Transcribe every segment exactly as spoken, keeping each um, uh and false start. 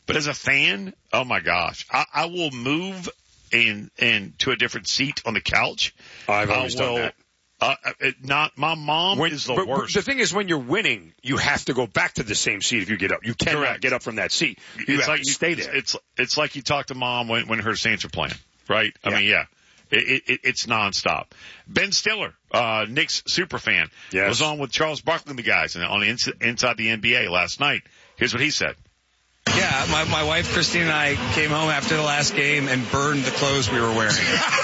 But as a fan, oh my gosh, I, I will move and and to a different seat on the couch. I've always uh, well, done that. Uh, it, not my mom when, is the but, worst. But the thing is, when you're winning, you have to go back to the same seat if you get up. You cannot Correct. get up from that seat. You it's have like to stay there. It's it's like you talk to mom when when her Saints are playing, right? I Yeah. mean, yeah, it, it, it's nonstop. Ben Stiller, uh, Knicks super fan, Yes. was on with Charles Barkley and the guys on the Inside the N B A last night. Here's what he said. Yeah, my, my wife, Christine, and I came home after the last game and burned the clothes we were wearing.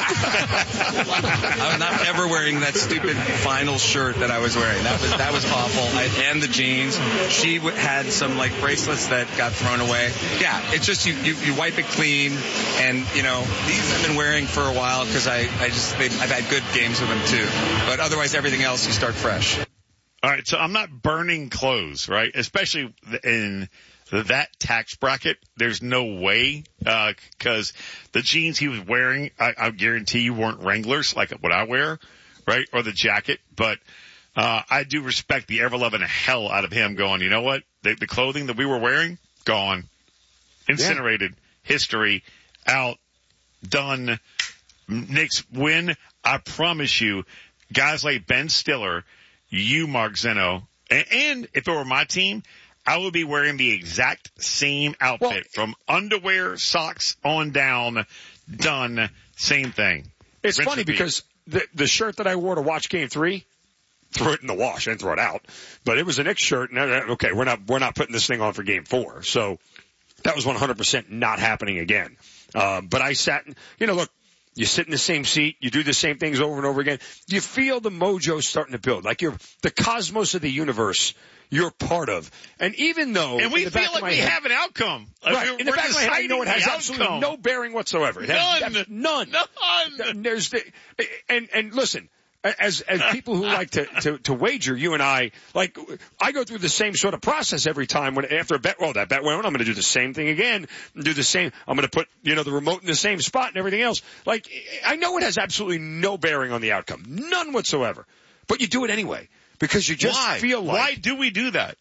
I'm not ever wearing that stupid final shirt that I was wearing. That was that was awful. I, and the jeans. She w- had some, like, bracelets that got thrown away. Yeah, it's just you, you, you wipe it clean. And, you know, these I've been wearing for a while because I, I just, they, I've had good games with them, too. But otherwise, everything else, you start fresh. All right, so I'm not burning clothes, right? Especially in that tax bracket, there's no way, uh, cause the jeans he was wearing, I, I guarantee you weren't Wranglers like what I wear, right? Or the jacket, but, uh, I do respect the ever-loving hell out of him going, you know what? The, the clothing that we were wearing, gone. Incinerated. Yeah. History. Out. Done. Knicks win. I promise you, guys like Ben Stiller, you, Mark Zeno, and, and if it were my team, I would be wearing the exact same outfit well, from underwear, socks on down, done, same thing. It's Rinse funny because the, the shirt that I wore to watch game three, threw it in the wash. I didn't throw it out, but it was a Knicks shirt. And I, okay, we're not, we're not putting this thing on for game four. So that was one hundred percent not happening again. Um, but I sat, you know, look, you sit in the same seat, you do the same things over and over again. You feel the mojo starting to build, like you're the cosmos of the universe you're part of. And even though, and we in the feel back like of my we head, have an outcome. Right. We're, in the back of my head, I know it has absolutely outcome. no bearing whatsoever. It has, None. None. None. There's the, and, and listen, as, as people who like to, to, to wager, you and I, like, I go through the same sort of process every time when, after a bet, well, that bet went on, I'm going to do the same thing again, and do the same, I'm going to put, you know, the remote in the same spot and everything else. Like, I know it has absolutely no bearing on the outcome. None whatsoever. But you do it anyway. Because you just Why? feel like. Why do we do that?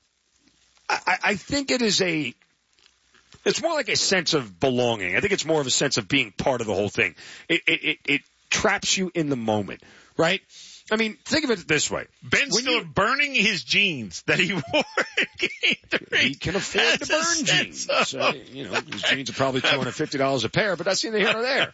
I, I think it is a, it's more like a sense of belonging. I think it's more of a sense of being part of the whole thing. It, it, it, it traps you in the moment, right? I mean, think of it this way. Ben When still you- burning his jeans that he wore in game three. He can afford That's to a burn sense jeans. of- So, you know, his jeans are probably two hundred fifty dollars a pair, but that's neither here nor there.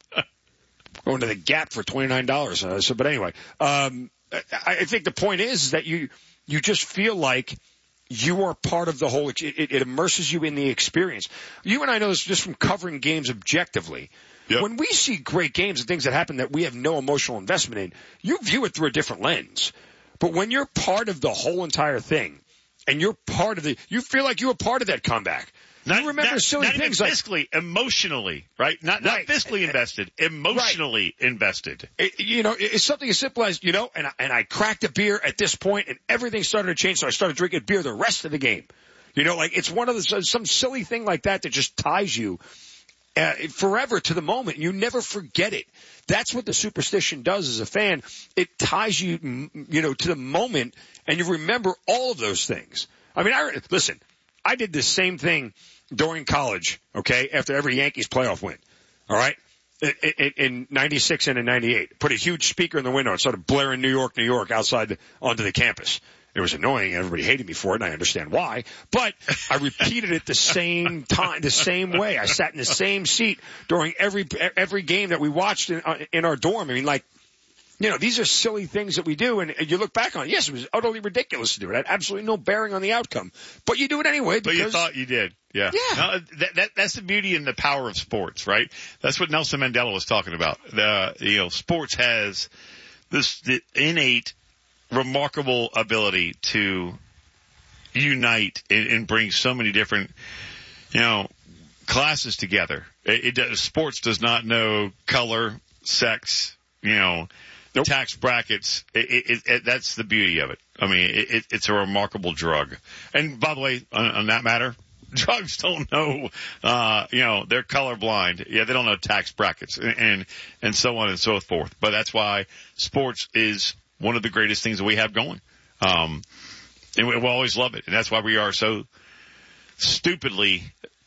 Going to the Gap for twenty-nine dollars. Uh, so, but anyway, um, I, I think the point is, is that you, you just feel like you are part of the whole, it, it, it immerses you in the experience. You and I know this just from covering games objectively. Yep. When we see great games and things that happen that we have no emotional investment in, you view it through a different lens. But when you're part of the whole entire thing, and you're part of the, you feel like you were part of that comeback. Not, you remember not, silly not things even like fiscally, emotionally, right? Not, not Right. fiscally invested, emotionally right. invested. It, you know, it's something as simple as, you know, and I, and I cracked a beer at this point and everything started to change, so I started drinking beer the rest of the game. You know, like it's one of the, some silly thing like that that just ties you uh, forever to the moment. You never forget it. That's what the superstition does as a fan. It ties you, you know, to the moment and you remember all of those things. I mean, I, listen, I did the same thing during college, okay, after every Yankees playoff win, all right, in, in ninety-six and in ninety-eight. Put a huge speaker in the window and started blaring New York, New York outside the, onto the campus. It was annoying. Everybody hated me for it, and I understand why. But I repeated it the same time, the same way. I sat in the same seat during every every game that we watched in, uh, in our dorm. I mean, like, you know, these are silly things that we do, and you look back on it. Yes, it was utterly ridiculous to do it. It had absolutely no bearing on the outcome. But you do it anyway because... But you thought you did. Yeah. Yeah. No, that, that, that's the beauty and the power of sports, right? That's what Nelson Mandela was talking about. The, you know, sports has this the innate, remarkable ability to unite and, and bring so many different, you know, classes together. It, it does, sports does not know color, sex, you know, Nope. tax brackets. It, it, it, that's the beauty of it. I mean, it, it, it's a remarkable drug. And by the way, on, on that matter, drugs don't know, uh, you know, they're colorblind. Yeah, they don't know tax brackets and, and, and so on and so forth. But that's why sports is one of the greatest things that we have going. Um, and we'll always love it. And that's why we are so stupidly